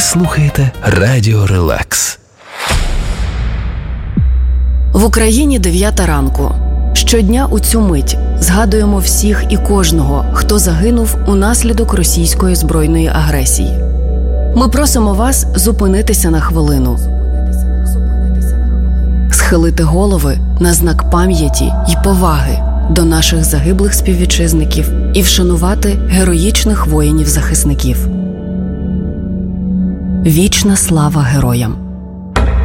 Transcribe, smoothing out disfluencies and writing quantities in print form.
слухаєте Радіо Релакс. В Україні 9 ранку. Щодня у цю мить згадуємо всіх і кожного, хто загинув унаслідок російської збройної агресії. Ми просимо вас зупинитися на хвилину, схилити голови на знак пам'яті й поваги до наших загиблих співвітчизників і вшанувати героїчних воїнів-захисників. Вічна слава героям!